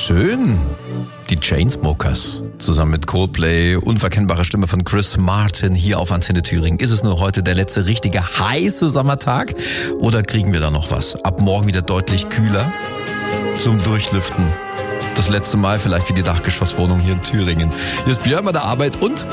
Schön. Die Chainsmokers zusammen mit Coldplay, unverkennbare Stimme von Chris Martin hier auf Antenne Thüringen. Ist es nur heute der letzte richtige heiße Sommertag oder kriegen wir da noch was? Ab morgen wieder deutlich kühler zum Durchlüften. Das letzte Mal vielleicht wie die Dachgeschosswohnung hier in Thüringen. Hier ist Björn bei der Arbeit und